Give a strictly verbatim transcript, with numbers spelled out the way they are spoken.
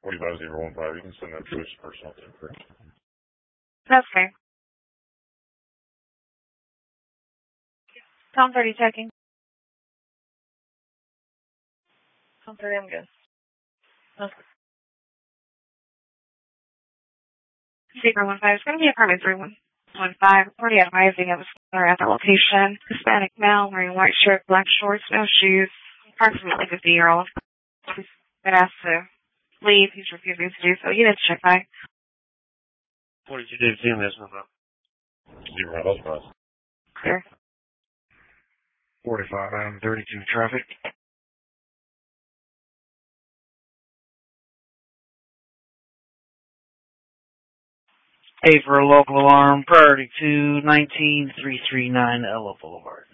forty-five zero one five. You can send that to his personal number. That's fair. Tom thirty checking. Tom thirty, I'm good. Okay. Zero one five. It's going to be apartment three one one five. Already advising of a smaller at that location. Hispanic male wearing white shirt, black shorts, no shoes. Approximately fifty year old. He's been asked to leave. He's refusing to do so. Units check by. forty-two David Sam, that's no problem. Zero Health Pass. Clear. forty-five, I'm thirty-two traffic. A for a local alarm, priority two, nineteen three three nine Ella Boulevard.